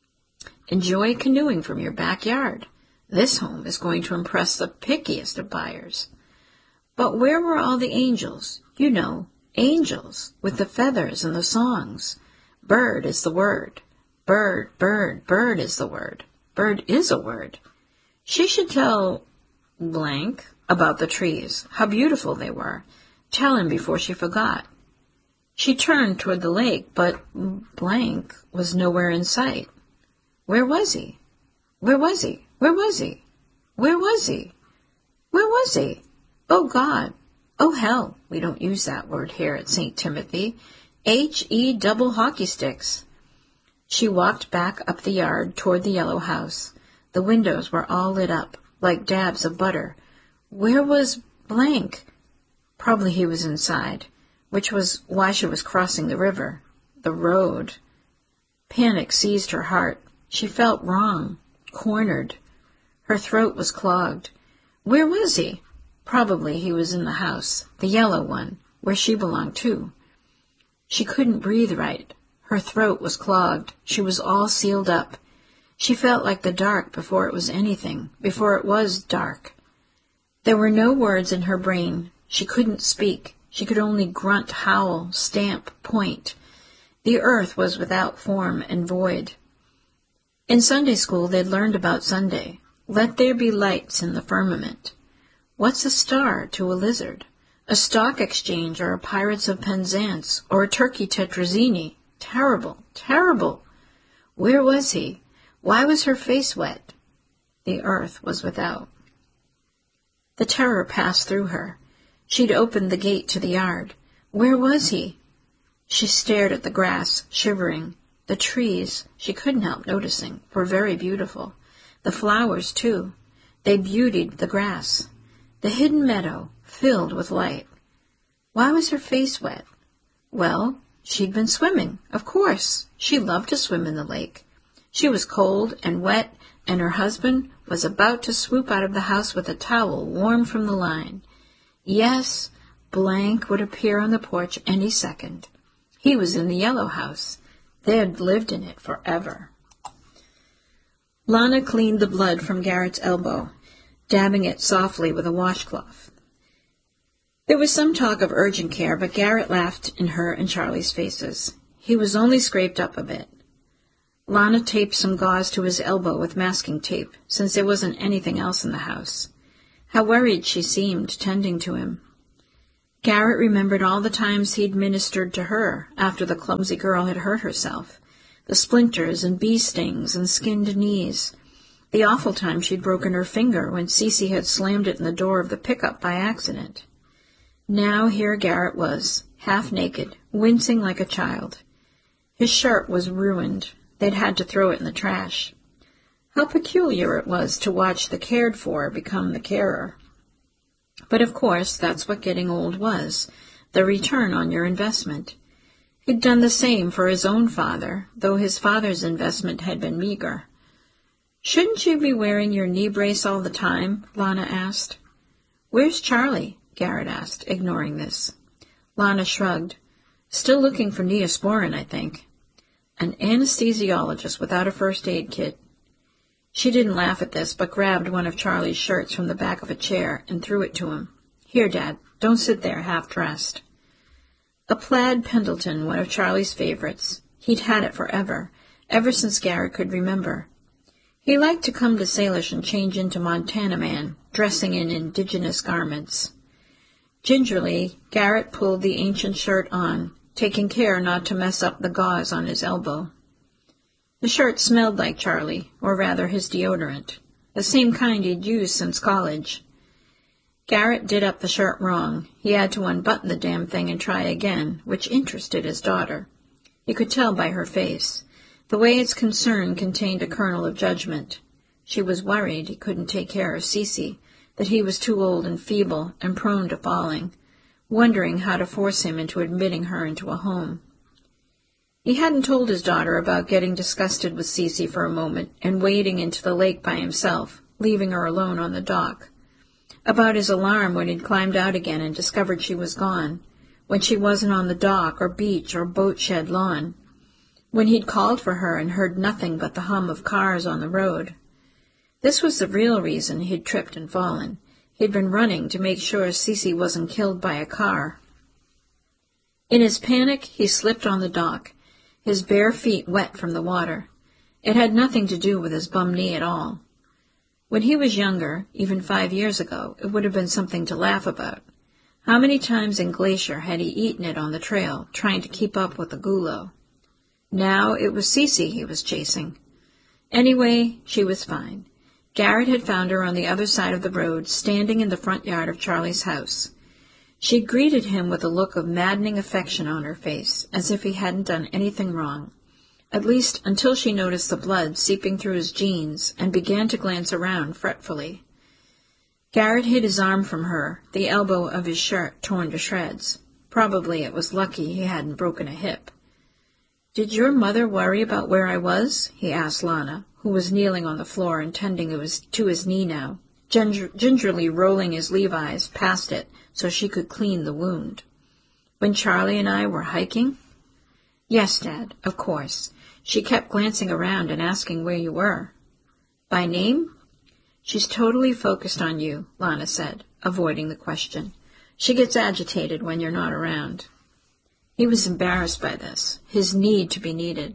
Enjoy canoeing from your backyard. This home is going to impress the pickiest of buyers. But where were all the angels? You know, angels, with the feathers and the songs. Bird is the word. Bird, bird, bird is the word. Bird is a word. She should tell blank about the trees, how beautiful they were. Tell him before she forgot. She turned toward the lake, but blank was nowhere in sight. Where was he? Where was he? Where was he? Where was he? Where was he? Oh, God. Oh, hell. We don't use that word here at Saint Timothy. H-E double hockey sticks. She walked back up the yard toward the yellow house. The windows were all lit up, like dabs of butter. Where was blank? Probably he was inside, which was why she was crossing the river. The road. Panic seized her heart. She felt wrong, cornered. Her throat was clogged. Where was he? Probably he was in the house, the yellow one, where she belonged too. She couldn't breathe right. Her throat was clogged. She was all sealed up. She felt like the dark before it was anything, before it was dark. There were no words in her brain. She couldn't speak. She could only grunt, howl, stamp, point. The earth was without form and void. In Sunday school they'd learned about Sunday. Let there be lights in the firmament. What's a star to a lizard? A stock exchange or a Pirates of Penzance or a turkey tetrazzini? Terrible, terrible. Where was he? Why was her face wet? The earth was without. The terror passed through her. She'd opened the gate to the yard. Where was he? She stared at the grass, shivering. The trees, she couldn't help noticing, were very beautiful. The flowers, too. They beautied the grass. The hidden meadow, filled with light. Why was her face wet? Well, she'd been swimming, of course. She loved to swim in the lake. She was cold and wet, and her husband was about to swoop out of the house with a towel warm from the line. Yes, blank would appear on the porch any second. He was in the yellow house. They'd lived in it forever. Lana cleaned the blood from Garrett's elbow, dabbing it softly with a washcloth. There was some talk of urgent care, but Garrett laughed in her and Charlie's faces. He was only scraped up a bit. Lana taped some gauze to his elbow with masking tape, since there wasn't anything else in the house. How worried she seemed, tending to him. Garrett remembered all the times he'd ministered to her after the clumsy girl had hurt herself, the splinters and bee stings and skinned knees, the awful time she'd broken her finger when Cece had slammed it in the door of the pickup by accident. Now here Garrett was, half naked, wincing like a child. His shirt was ruined. They'd had to throw it in the trash. How peculiar it was to watch the cared-for become the carer. But of course, that's what getting old was, the return on your investment. He'd done the same for his own father, though his father's investment had been meager. "Shouldn't you be wearing your knee brace all the time?" Lana asked. "Where's Charlie?" Garrett asked, ignoring this. Lana shrugged. "Still looking for Neosporin, I think." An anesthesiologist without a first aid kit. She didn't laugh at this, but grabbed one of Charlie's shirts from the back of a chair and threw it to him. "Here, Dad, don't sit there half-dressed." A plaid Pendleton, one of Charlie's favorites. He'd had it forever, ever since Garrett could remember. He liked to come to Salish and change into Montana man, dressing in indigenous garments. Gingerly, Garrett pulled the ancient shirt on, taking care not to mess up the gauze on his elbow. The shirt smelled like Charlie, or rather his deodorant, the same kind he'd used since college. Garrett did up the shirt wrong. He had to unbutton the damn thing and try again, which interested his daughter. He could tell by her face. The way its concern contained a kernel of judgment. She was worried he couldn't take care of Cece, that he was too old and feeble and prone to falling, wondering how to force him into admitting her into a home. He hadn't told his daughter about getting disgusted with Cece for a moment and wading into the lake by himself, leaving her alone on the dock. About his alarm when he'd climbed out again and discovered she was gone, when she wasn't on the dock or beach or boat shed lawn, when he'd called for her and heard nothing but the hum of cars on the road. This was the real reason he'd tripped and fallen. He'd been running to make sure Cece wasn't killed by a car. In his panic, he slipped on the dock, his bare feet wet from the water. It had nothing to do with his bum knee at all. When he was younger, even five years ago, it would have been something to laugh about. How many times in Glacier had he eaten it on the trail, trying to keep up with the gulo? Now it was Cece he was chasing. Anyway, she was fine. Garrett had found her on the other side of the road, standing in the front yard of Charlie's house. She greeted him with a look of maddening affection on her face, as if he hadn't done anything wrong, at least until she noticed the blood seeping through his jeans and began to glance around fretfully. Garrett hid his arm from her, the elbow of his shirt torn to shreds. Probably it was lucky he hadn't broken a hip. "Did your mother worry about where I was?" he asked Lana, who was kneeling on the floor and tending to his, to his knee now, ginger, gingerly rolling his Levi's past it so she could clean the wound. "When Charlie and I were hiking?" "Yes, Dad, of course." She kept glancing around and asking where you were. "By name?" "She's totally focused on you," Lana said, avoiding the question. "She gets agitated when you're not around." He was embarrassed by this, his need to be needed.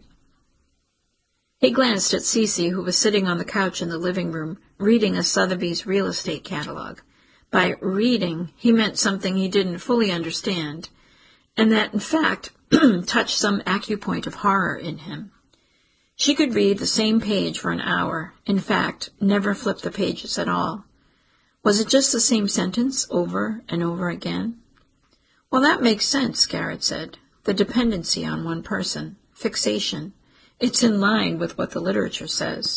He glanced at Cece, who was sitting on the couch in the living room, reading a Sotheby's real estate catalog. By reading, he meant something he didn't fully understand, and that, in fact, touched some acupoint of horror in him. She could read the same page for an hour, in fact, never flip the pages at all. Was it just the same sentence over and over again? "Well, that makes sense," Garrett said. "The dependency on one person. Fixation. It's in line with what the literature says."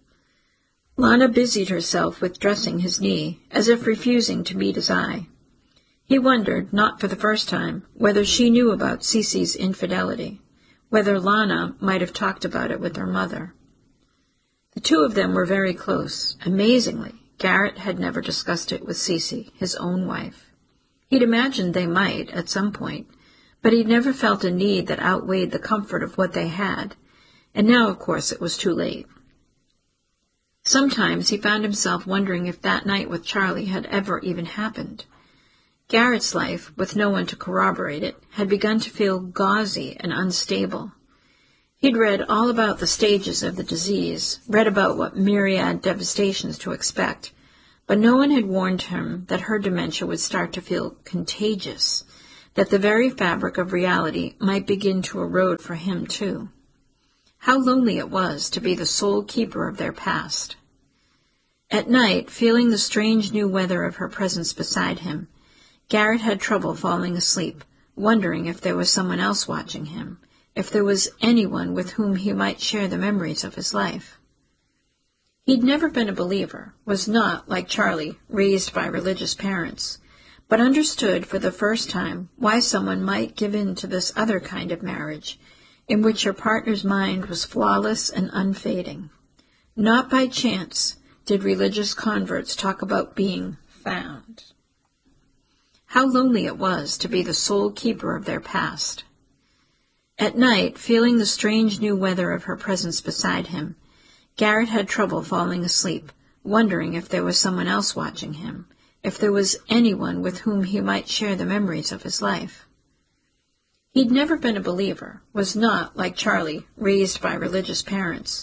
Lana busied herself with dressing his knee, as if refusing to meet his eye. He wondered, not for the first time, whether she knew about Cece's infidelity, whether Lana might have talked about it with her mother. The two of them were very close. Amazingly, Garrett had never discussed it with Cece, his own wife. He'd imagined they might, at some point, but he'd never felt a need that outweighed the comfort of what they had, and now, of course, it was too late. Sometimes he found himself wondering if that night with Charlie had ever even happened. Garrett's life, with no one to corroborate it, had begun to feel gauzy and unstable. He'd read all about the stages of the disease, read about what myriad devastations to expect, but no one had warned him that her dementia would start to feel contagious, that the very fabric of reality might begin to erode for him, too. How lonely it was to be the sole keeper of their past. At night, feeling the strange new weather of her presence beside him, Garrett had trouble falling asleep, wondering if there was someone else watching him, if there was anyone with whom he might share the memories of his life. He'd never been a believer, was not, like Charlie, raised by religious parents, but understood for the first time why someone might give in to this other kind of marriage, in which your partner's mind was flawless and unfading. Not by chance did religious converts talk about being found. How lonely it was to be the sole keeper of their past. At night, feeling the strange new weather of her presence beside him, Garrett had trouble falling asleep, wondering if there was someone else watching him, if there was anyone with whom he might share the memories of his life. He'd never been a believer, was not, like Charlie, raised by religious parents,